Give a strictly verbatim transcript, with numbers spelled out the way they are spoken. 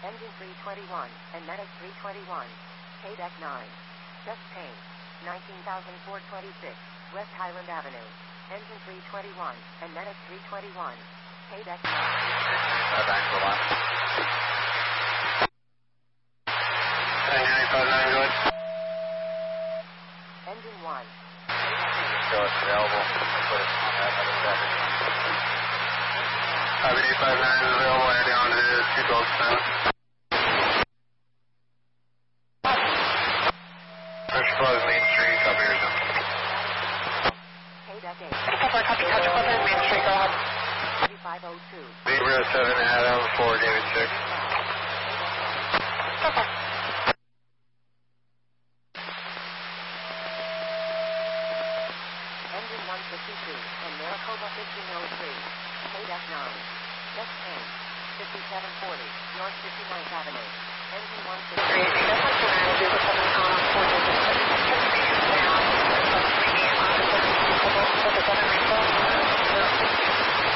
Engine three twenty-one, and Medic three twenty-one. K deck nine. Just paint. nineteen thousand four hundred twenty-six, West Highland Avenue. Engine three twenty-one, and Medic three twenty-one. K deck nine. Uh, back for a while. nine five nine, good. Engine one. So it's available. Put it on that other second. Five eight five nine is available. Air down to two twelve percent. Pressure close Main Street. Copy your zone. K deck eight. Copy, copy, touch close Main Street. Go ahead. thirty-five oh two. Zebra seven Adam four David six. Okay. Engine one fifty-two, and Maricopa fifteen oh three. K deck nine. Just paint. fifty-seven forty, North fifty-ninth Avenue. Engine one fifty-three. That's what you're going to do with something on four digits. Just down. That's what we need. On the seven,